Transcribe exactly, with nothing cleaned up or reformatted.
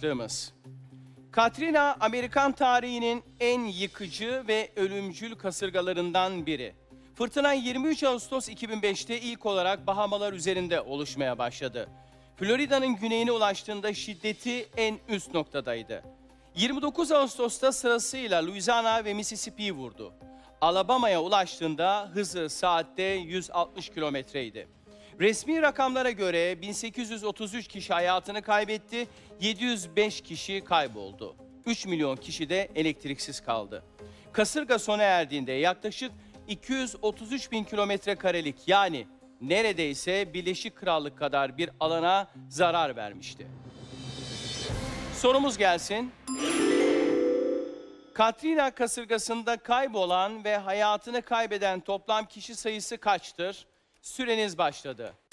başlığımız. Katrina, Amerikan tarihinin en yıkıcı ve ölümcül kasırgalarından biri. Fırtına yirmi üç Ağustos iki bin beş'te ilk olarak Bahamalar üzerinde oluşmaya başladı. Florida'nın güneyine ulaştığında şiddeti en üst noktadaydı. yirmi dokuz Ağustos'ta sırasıyla Louisiana ve Mississippi'yi vurdu. Alabama'ya ulaştığında hızı saatte yüz altmış kilometreydi. Resmi rakamlara göre bin sekiz yüz otuz üç kişi hayatını kaybetti, yedi yüz beş kişi kayboldu. üç milyon kişi de elektriksiz kaldı. Kasırga sona erdiğinde yaklaşık iki yüz otuz üç bin kilometre karelik, yani neredeyse Birleşik Krallık kadar bir alana zarar vermişti. Sorumuz gelsin. Katrina kasırgasında kaybolan ve hayatını kaybeden toplam kişi sayısı kaçtır? Süreniz başladı.